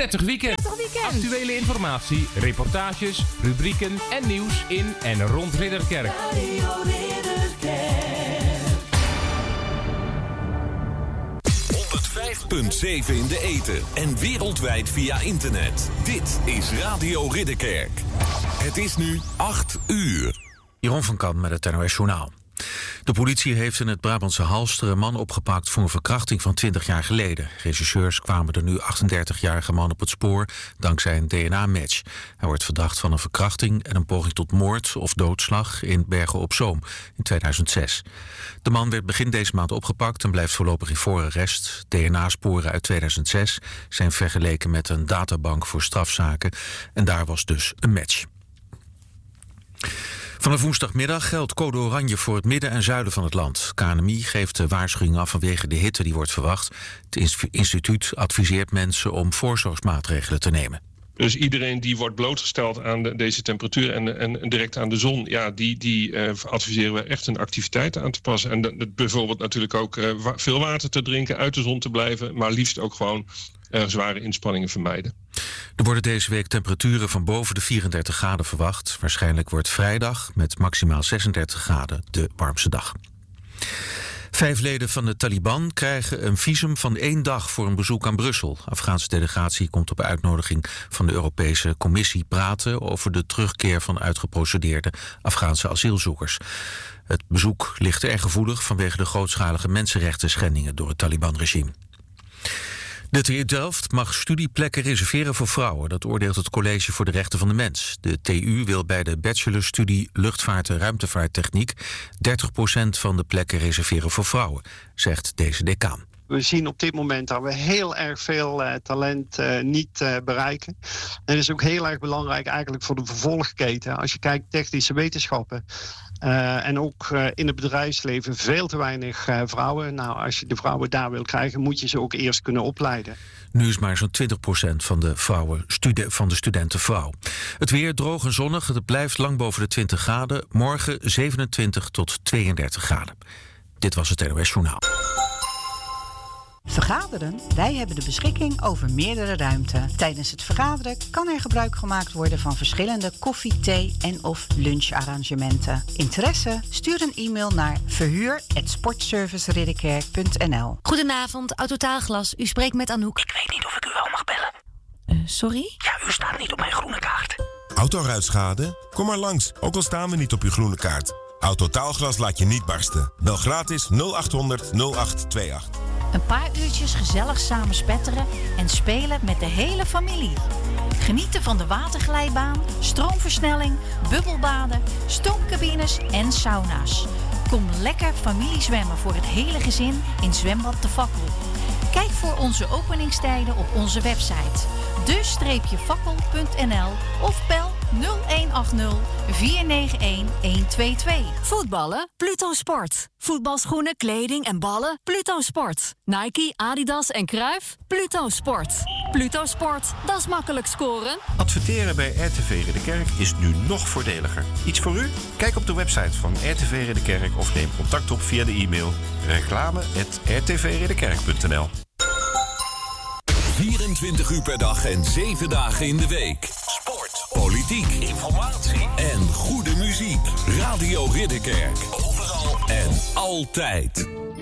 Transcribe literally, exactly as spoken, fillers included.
prettig weekend. Prettig weekend. Actuele informatie, reportages, rubrieken en nieuws in en rond Ridderkerk. Radio Ridderkerk. honderdvijf komma zeven in de ether en wereldwijd via internet. Dit is Radio Ridderkerk. Het is nu acht uur. Jeroen van Kamp met het N O S Journaal. De politie heeft in het Brabantse Halster een man opgepakt voor een verkrachting van twintig jaar geleden. Rechercheurs kwamen de nu achtendertigjarige man op het spoor dankzij een D N A-match. Hij wordt verdacht van een verkrachting en een poging tot moord of doodslag in Bergen op Zoom in tweeduizend zes. De man werd begin deze maand opgepakt en blijft voorlopig in voorarrest. D N A-sporen uit tweeduizend zes zijn vergeleken met een databank voor strafzaken en daar was dus een match. Vanaf woensdagmiddag geldt code oranje voor het midden en zuiden van het land. K N M I geeft de waarschuwing af vanwege de hitte die wordt verwacht. Het instituut adviseert mensen om voorzorgsmaatregelen te nemen. Dus iedereen die wordt blootgesteld aan de, deze temperatuur en, en direct aan de zon, ja, die, die uh, adviseren we echt een activiteit aan te passen. En dat, dat bijvoorbeeld natuurlijk ook uh, wa- veel water te drinken, uit de zon te blijven, maar liefst ook gewoon uh, zware inspanningen vermijden. Er worden deze week temperaturen van boven de vierendertig graden verwacht. Waarschijnlijk wordt vrijdag met maximaal zesendertig graden de warmste dag. Vijf leden van de Taliban krijgen een visum van één dag voor een bezoek aan Brussel. De Afghaanse delegatie komt op uitnodiging van de Europese Commissie praten over de terugkeer van uitgeprocedeerde Afghaanse asielzoekers. Het bezoek ligt erg gevoelig vanwege de grootschalige mensenrechten schendingen door het Taliban-regime. De T U Delft mag studieplekken reserveren voor vrouwen. Dat oordeelt het College voor de Rechten van de Mens. De T U wil bij de bachelorstudie Luchtvaart en Ruimtevaarttechniek dertig procent van de plekken reserveren voor vrouwen, zegt deze decaan. We zien op dit moment dat we heel erg veel uh, talent uh, niet uh, bereiken. En dat is ook heel erg belangrijk eigenlijk voor de vervolgketen. Als je kijkt technische wetenschappen uh, en ook uh, in het bedrijfsleven veel te weinig uh, vrouwen. Nou, als je de vrouwen daar wil krijgen, moet je ze ook eerst kunnen opleiden. Nu is maar zo'n twintig procent van de, vrouwen stude- van de studenten vrouw. Het weer droog en zonnig. Het blijft lang boven de twintig graden. Morgen zevenentwintig tot tweeëndertig graden. Dit was het N O S Journaal. Vergaderen? Wij hebben de beschikking over meerdere ruimte. Tijdens het vergaderen kan er gebruik gemaakt worden van verschillende koffie, thee en of luncharrangementen. Interesse? Stuur een e-mail naar verhuur at sportserviceridderkerk punt n l. Goedenavond, Autotaalglas. U spreekt met Anouk. Ik weet niet of ik u wel mag bellen. Uh, sorry? Ja, u staat niet op mijn groene kaart. Autoruitschade? Kom maar langs, ook al staan we niet op uw groene kaart. Autotaalglas laat je niet barsten. Bel gratis nul acht honderd nul acht tweeëntwintig. Een paar uurtjes gezellig samen spetteren en spelen met de hele familie. Genieten van de waterglijbaan, stroomversnelling, bubbelbaden, stoomcabines en sauna's. Kom lekker familiezwemmen voor het hele gezin in Zwembad de Fakkel. Kijk voor onze openingstijden op onze website de fakkel punt n l of bel nul een acht nul vier negen een een twee twee. Voetballen? Pluto Sport. Voetbalschoenen, kleding en ballen? Pluto Sport. Nike, Adidas en Cruijff? Pluto Sport. Pluto Sport, dat is makkelijk scoren. Adverteren bij R T V Ridderkerk is nu nog voordeliger. Iets voor u? Kijk op de website van R T V Ridderkerk of neem contact op via de e-mail reclame at r t v ridderkerk punt n l. vierentwintig uur per dag en zeven dagen in de week. Sport, politiek, informatie en goede muziek. Radio Ridderkerk. Overal en altijd.